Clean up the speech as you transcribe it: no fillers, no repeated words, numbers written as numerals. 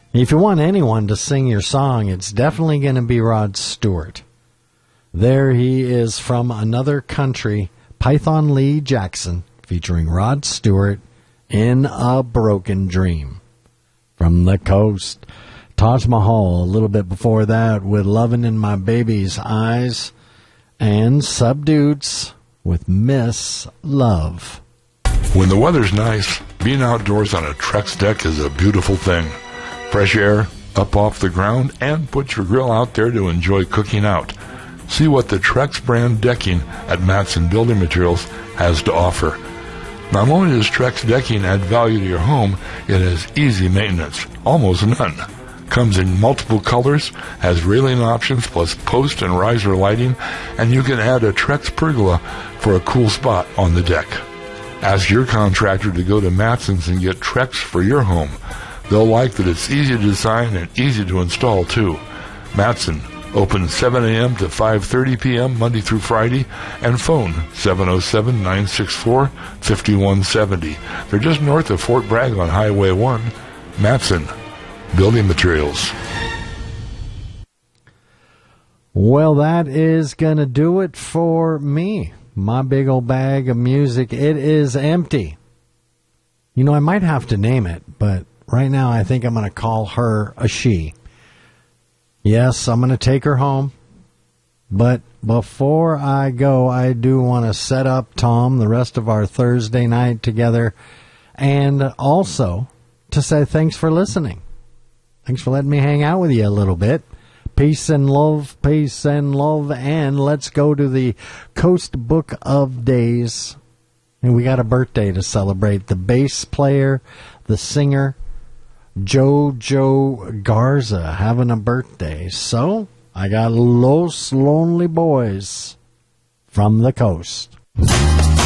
If you want anyone to sing your song, it's definitely going to be Rod Stewart. There he is from another country, Python Lee Jackson, featuring Rod Stewart in A Broken Dream. From the coast, Taj Mahal a little bit before that with Lovin' in My Baby's Eyes, and Subdudes with Miss Love. When the weather's nice, being outdoors on a Trex deck is a beautiful thing. Fresh air, up off the ground, and put your grill out there to enjoy cooking out. See what the Trex brand decking at Matson Building Materials has to offer. Not only does Trex decking add value to your home, it has easy maintenance, almost none. Comes in multiple colors, has railing options plus post and riser lighting, and you can add a Trex pergola for a cool spot on the deck. Ask your contractor to go to Matson's and get Trex for your home. They'll like that it's easy to design and easy to install too. Matson, open 7 a.m. to 5:30 p.m. Monday through Friday, and phone 707-964-5170. They're just north of Fort Bragg on Highway 1. Matson Building Materials. Well, that is going to do it for me. My big old bag of music, it is empty. You know, I might have to name it, but right now I think I'm going to call her a she. Yes, I'm going to take her home. But before I go, I do want to set up, Tom, the rest of our Thursday night together, and also to say thanks for listening. Thanks for letting me hang out with you a little bit. Peace and love, and let's go to the Coast Book of Days. And we got a birthday to celebrate. The bass player, the singer, Jojo Garza, having a birthday. So, I got Los Lonely Boys from the coast.